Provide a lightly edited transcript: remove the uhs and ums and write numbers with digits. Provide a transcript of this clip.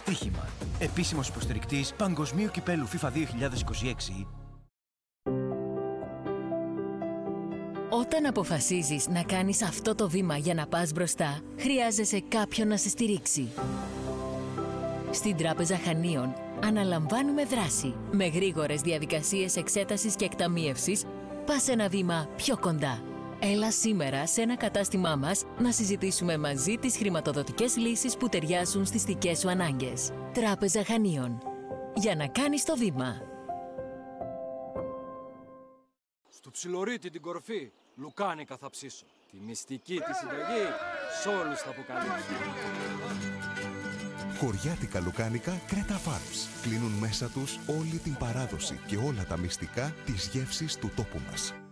Στοίχημα. Επίσημος υποστηρικτής Παγκοσμίου Κυπέλλου FIFA 2026. Όταν αποφασίζεις να κάνεις αυτό το βήμα για να πας μπροστά, χρειάζεσαι κάποιον να σε στηρίξει. Στην Τράπεζα Χανίων αναλαμβάνουμε δράση. Με γρήγορες διαδικασίες εξέτασης και εκταμίευσης, πας ένα βήμα πιο κοντά. Έλα σήμερα σε ένα κατάστημά μας να συζητήσουμε μαζί τις χρηματοδοτικές λύσεις που ταιριάζουν στις δικές σου ανάγκες. Τράπεζα Χανίων. Για να κάνεις το βήμα. Στο ψιλορίτη την κορφή, λουκάνικα θα ψήσω. Τη μυστική τη συνταγή, σ' όλους θα αποκαλύψω. Χωριάτικα λουκάνικα Κρέτα Farms. Κλείνουν μέσα τους όλη την παράδοση και όλα τα μυστικά της γεύσης του τόπου μας.